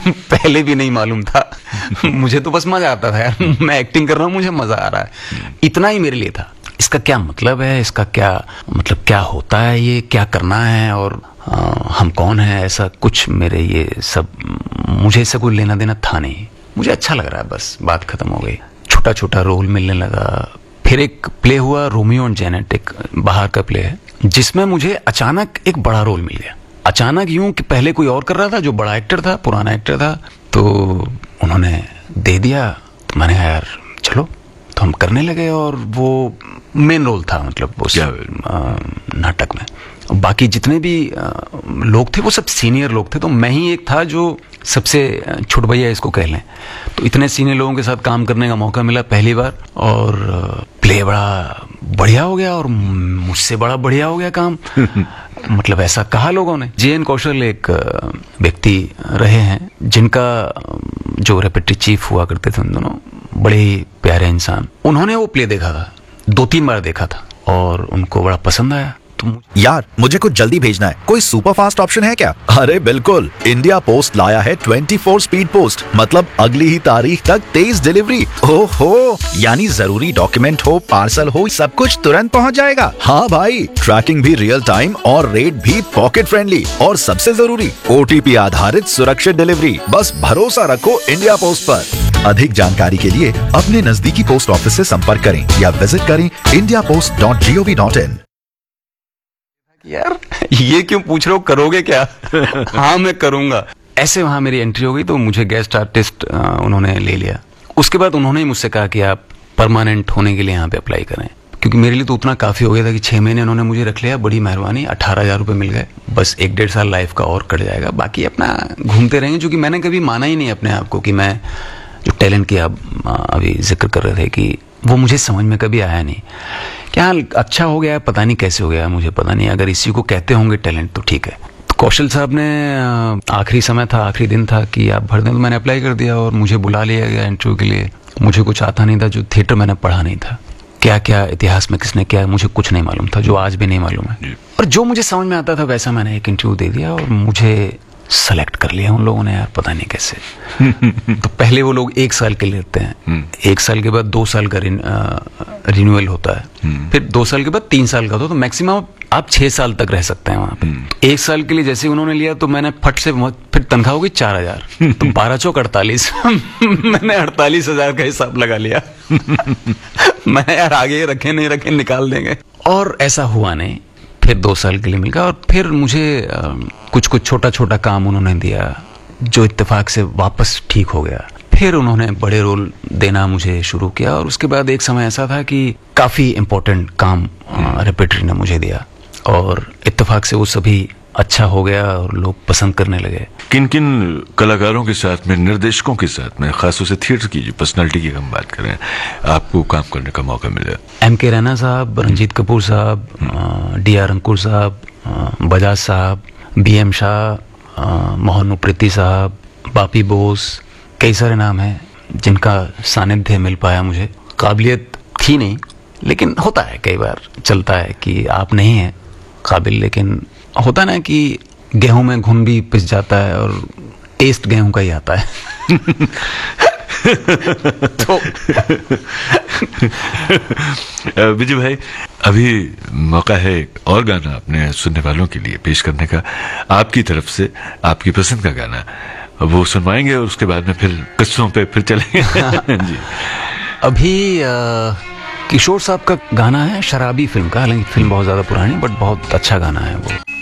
पहले भी नहीं मालूम था। मुझे तो बस मजा आता था यार, मैं एक्टिंग कर रहा हूँ, मुझे मजा आ रहा है, इतना ही मेरे लिए था। इसका क्या मतलब है, इसका क्या मतलब, क्या होता है, ये क्या करना है, और हम कौन है, ऐसा कुछ मेरे ये सब, मुझे इससे कोई लेना देना था नहीं। मुझे अच्छा लग रहा है, बस बात खत्म हो गई। छोटा छोटा रोल मिलने लगा। फिर एक प्ले हुआ रोमियो एंड जैनेट, एक बाहर का प्ले है, जिसमें मुझे अचानक एक बड़ा रोल मिल गया। अचानक यूं कि पहले कोई और कर रहा था जो बड़ा एक्टर था, पुराना एक्टर था, तो उन्होंने दे दिया। तो मैंने कहा यार चलो, तो हम करने लगे, और वो मेन रोल था, मतलब उस नाटक में। बाकी जितने भी लोग थे वो सब सीनियर लोग थे, तो मैं ही एक था जो सबसे छोट भैया इसको कह लें। तो इतने सीनियर लोगों के साथ काम करने का मौका मिला पहली बार, और प्ले बड़ा बढ़िया हो गया, और मुझसे बड़ा बढ़िया हो गया काम। मतलब ऐसा कहा लोगों ने। जे एन कौशल एक व्यक्ति रहे हैं जिनका जो रेपेटरी चीफ हुआ करते थे, उन दोनों बड़े ही प्यारे इंसान। उन्होंने वो प्ले देखा था, 2-3 बार देखा था, और उनको बड़ा पसंद आया। यार मुझे कुछ जल्दी भेजना है, कोई सुपर फास्ट ऑप्शन है क्या? अरे बिल्कुल, इंडिया पोस्ट लाया है 24 स्पीड पोस्ट, मतलब अगली ही तारीख तक 23 डिलीवरी। ओहो, यानी जरूरी डॉक्यूमेंट हो, पार्सल हो, सब कुछ तुरंत पहुंच जाएगा। हाँ भाई, ट्रैकिंग भी रियल टाइम और रेट भी पॉकेट फ्रेंडली, और सबसे जरूरी OTP आधारित सुरक्षित डिलीवरी। बस भरोसा रखो इंडिया पोस्ट पर। अधिक जानकारी के लिए अपने नजदीकी पोस्ट ऑफिस से संपर्क करें या विजिट करें indiapost.gov.in। यार ये क्यों पूछ रहे हो, करोगे क्या? हाँ मैं करूंगा। ऐसे वहां मेरी एंट्री हो गई, तो मुझे गेस्ट आर्टिस्ट उन्होंने ले लिया। उसके बाद उन्होंने ही मुझसे कहा कि आप परमानेंट होने के लिए यहाँ पे अप्लाई करें, क्योंकि मेरे लिए तो उतना काफी हो गया था कि 6 महीने उन्होंने मुझे रख लिया। बड़ी मेहरबानी, 18,000 रुपये मिल गए। बस 1-1.5 साल लाइफ का और कट जाएगा, बाकी अपना घूमते रहेंगे। क्योंकि मैंने कभी माना ही नहीं अपने आप को कि मैं जो टैलेंट की आप अभी जिक्र कर रहे थे, कि वो मुझे समझ में कभी आया नहीं। क्या अच्छा हो गया, पता नहीं कैसे हो गया, मुझे पता नहीं। अगर इसी को कहते होंगे टैलेंट तो ठीक है। तो कौशल साहब ने आखिरी समय था, आखिरी दिन था कि आप भर दें, तो मैंने अप्लाई कर दिया और मुझे बुला लिया गया इंटरव्यू के लिए। मुझे कुछ आता नहीं था, जो थिएटर मैंने पढ़ा नहीं था, क्या क्या इतिहास में किसने क्या, मुझे कुछ नहीं मालूम था, जो आज भी नहीं मालूम है। और जो मुझे समझ में आता था वैसा मैंने एक इंटरव्यू दे दिया, और मुझे सेलेक्ट कर लिया उन लोगों ने, यार पता नहीं कैसे। तो पहले वो लोग 1 साल के लिए लेते हैं, 1 साल के बाद 2 साल का रिन्यूअल होता है, फिर 2 साल के बाद 3 साल का होता है, तो मैक्सिमम आप 6 साल तक रह सकते हैं वहां पे। तो 1 साल के लिए जैसे उन्होंने लिया, तो मैंने फट से, फिर तनख्वाह होगी 4,000, तो 12 चौक 48। मैंने 48,000 का हिसाब लगा लिया। मैंने यार आगे रखे नहीं रखे निकाल देंगे, और ऐसा हुआ नहीं। फिर 2 साल के लिए मिल गया, और फिर मुझे कुछ कुछ छोटा छोटा काम उन्होंने दिया, जो इत्तेफाक से वापस ठीक हो गया। फिर उन्होंने बड़े रोल देना मुझे शुरू किया, और उसके बाद एक समय ऐसा था कि काफी इम्पोर्टेंट काम रेपेटरी ने मुझे दिया, और इत्तेफाक से वो सभी अच्छा हो गया और लोग पसंद करने लगे। किन किन कलाकारों के साथ में, निर्देशकों के साथ में, खासतौर से थिएटर की जो पर्सनालिटी की हम बात करें, आपको काम करने का मौका मिला? M.K. रैना साहब, रंजीत कपूर साहब, D.R. अंकुर साहब, बजाज साहब, B.M. शाह, मोहन उप्रेती साहब, बापी बोस, कई सारे नाम हैं जिनका सानिध्य मिल पाया मुझे। काबिलियत थी नहीं, लेकिन होता है, कई बार चलता है कि आप नहीं हैं काबिल, लेकिन होता ना कि गेहूं में घुन भी पिस जाता है, और टेस्ट गेहूं का ही आता है। तो विजय भाई, अभी मौका है और गाना अपने सुनने वालों के लिए पेश करने का, आपकी तरफ से आपकी पसंद का गाना वो सुनवाएंगे, और उसके बाद में फिर किस्सों पे फिर चलेंगे। जी, अभी किशोर साहब का गाना है, शराबी फिल्म का। हालांकि फिल्म बहुत ज्यादा पुरानी, बट बहुत अच्छा गाना है वो।